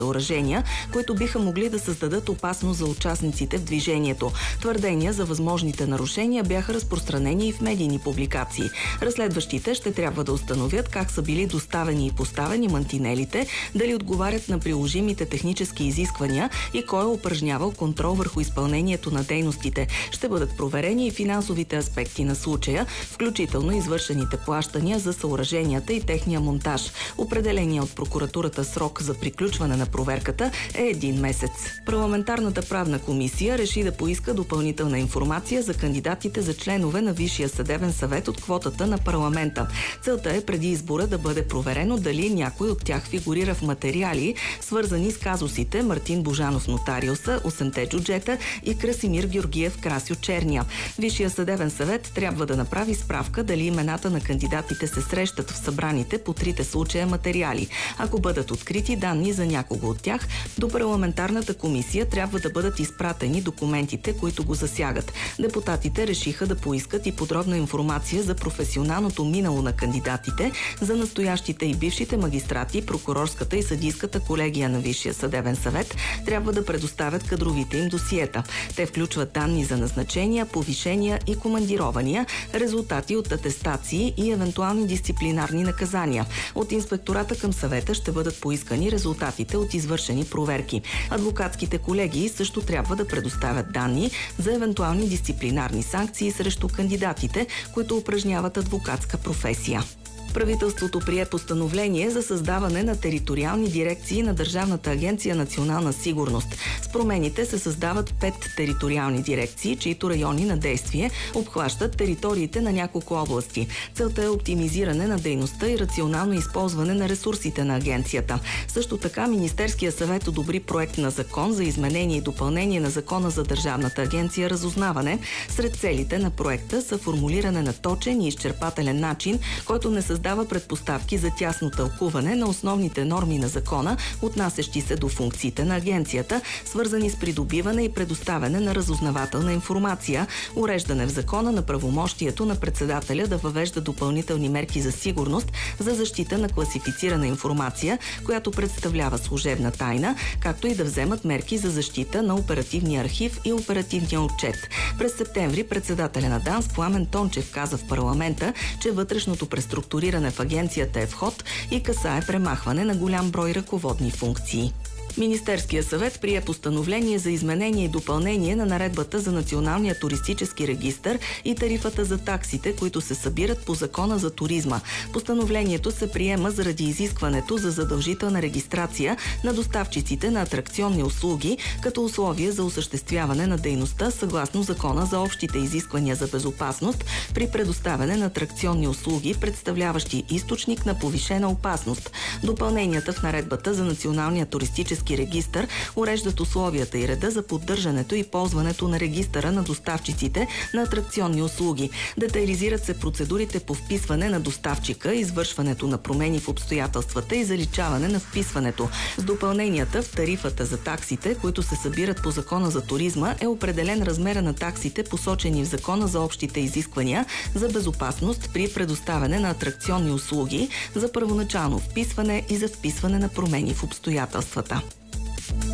съоръжения, които биха могли да създадат опасност за участниците в движението. Твърдения за възможните нарушения бяха разпространени и в медийни публикации. Разследващите ще трябва да установят как са били доставени и поставени мантинелите, дали отговарят на приложимите технически изисквания и кой е упражнявал контрол върху изпълнението на дейностите. Ще бъдат проверени и финансовите аспекти на случая, включително извършените плащания за съоръженията и техния монтаж. Определения от прокуратурата срок за приключване на проверката е 1 месец. Парламентарната правна комисия реши да поиска допълнителна информация за кандидатите за членове на Висшия съдебен съвет от квотата на парламента. Целта е преди избора да бъде проверено дали някой от тях фигурира в материали, свързани с казусите Мартин Божанов нотариуса, 8-те джуджета и Красимир Георгиев Красьо Черния. Висшия съдебен съвет трябва да направи справка дали имената на кандидатите се срещат в събраните по 3 случая материали. Ако бъдат открити данни за някого от тях, до парламентарната комисия трябва да бъдат изпратени документите, които го засягат. Депутатите решиха да поискат и подробна информация за професионалното минало на кандидатите, за настоящите и бившите магистрати, прокурорската и съдийската колегия на Висшия съдебен съвет трябва да предоставят кадровите им досиета. Те включват данни за назначения, повишения и командирования, резултати от атестации и евентуални дисциплинарни наказания. От инспектората към съвета ще бъдат поискани резултатите от извършени проверки. Адвокатските колегии също трябва да предоставят данни за евентуални дисциплинарни санкции срещу кандидатите, които упражняват адвокатска професия. Правителството прие постановление за създаване на териториални дирекции на Държавната агенция „Национална сигурност“. С промените се създават 5 териториални дирекции, чието райони на действие обхващат териториите на няколко области. Целта е оптимизиране на дейността и рационално използване на ресурсите на агенцията. Също така Министерския съвет одобри проект на закон за изменение и допълнение на Закона за Държавната агенция „Разузнаване“. Сред целите на проекта са формулиране на точен и изчерпателен начин, който не създава предпоставки за тясно тълкуване на основните норми на закона, отнасящи се до функциите на агенцията, свързани с придобиване и предоставяне на разузнавателна информация, уреждане в закона на правомощието на председателя да въвежда допълнителни мерки за сигурност за защита на класифицирана информация, която представлява служебна тайна, както и да вземат мерки за защита на оперативния архив и оперативния отчет. През септември председателя на ДАНС Пламен Тончев каза в парламента, че вътрешното преструктуриране в агенцията е в ход и касае премахване на голям брой ръководни функции. Министерския съвет прие постановление за изменение и допълнение на наредбата за Националния туристически регистър и тарифата за таксите, които се събират по Закона за туризма. Постановлението се приема заради изискването за задължителна регистрация на доставчиците на атракционни услуги като условие за осъществяване на дейността съгласно Закона за общите изисквания за безопасност при предоставяне на атракционни услуги, представляващи източник на повишена опасност. Допълненията в наредбата за Националния туристически регистър уреждат условията и реда за поддържането и ползването на регистъра на доставчиците на атракционни услуги. Детайлизират се процедурите по вписване на доставчика, извършването на промени в обстоятелствата и заличаване на вписването. С допълненията в тарифата за таксите, които се събират по Закона за туризма, е определен размера на таксите, посочени в Закона за общите изисквания за безопасност при предоставяне на атракционни услуги, за първоначално вписване и за вписване на промени в обстоятелствата.